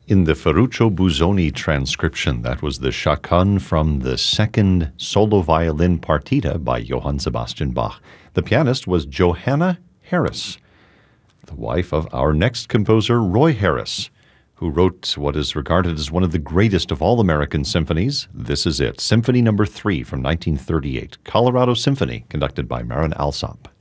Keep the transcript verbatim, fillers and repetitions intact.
In the Ferruccio Busoni transcription, that was the chaconne from the second solo violin partita by Johann Sebastian Bach. The pianist was Johanna Harris, the wife of our next composer, Roy Harris, who wrote what is regarded as one of the greatest of all American symphonies. This is it, Symphony Number three from nineteen thirty-eight, Colorado Symphony, conducted by Marin Alsop.